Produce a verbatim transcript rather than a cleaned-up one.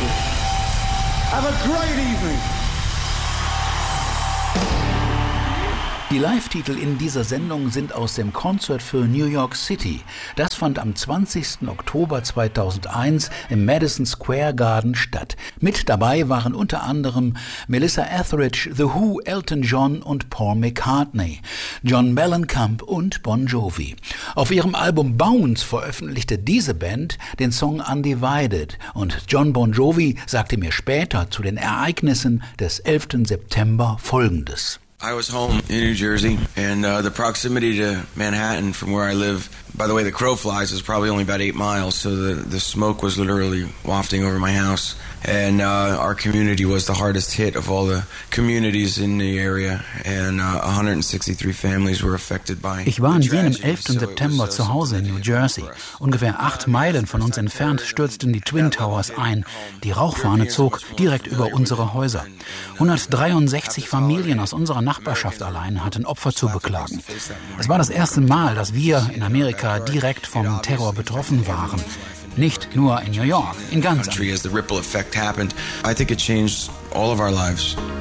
it. Have a great evening. Die Live-Titel in dieser Sendung sind aus dem Concert für New York City. Das fand am zwanzigsten Oktober zweitausendeins im Madison Square Garden statt. Mit dabei waren unter anderem Melissa Etheridge, The Who, Elton John und Paul McCartney, John Mellencamp und Bon Jovi. Auf ihrem Album Bounce veröffentlichte diese Band den Song Undivided und John Bon Jovi sagte mir später zu den Ereignissen des elften September Folgendes. I was home in New Jersey, and uh, the proximity to Manhattan from where I live, by the way the crow flies, is probably only about eight miles, so the, the smoke was literally wafting over my house. And uh, our community was the hardest hit of all the communities in the area, and uh, one hundred sixty-three families were affected by. Ich war an jenem elften September zu Hause in New Jersey. Ungefähr acht Meilen von uns entfernt stürzten die Twin Towers ein. Die Rauchfahne zog direkt über unsere Häuser. hundertdreiundsechzig Familien aus unserer Nachbarschaft allein hatten Opfer zu beklagen. Es war das erste Mal, dass wir in Amerika direkt vom Terror betroffen waren. Nicht nur in New York, in ganz Amerika. As the ripple effect happened, I think it changed all of our lives.